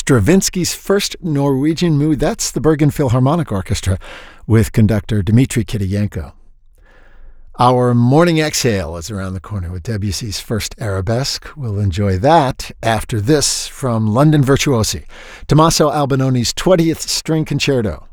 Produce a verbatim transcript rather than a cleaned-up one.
Stravinsky's first Norwegian mood. That's the Bergen Philharmonic Orchestra with conductor Dmitri Kiriyenko. Our morning exhale is around the corner with Debussy's first arabesque. We'll enjoy that after this from London Virtuosi, Tommaso Albinoni's twentieth String Concerto.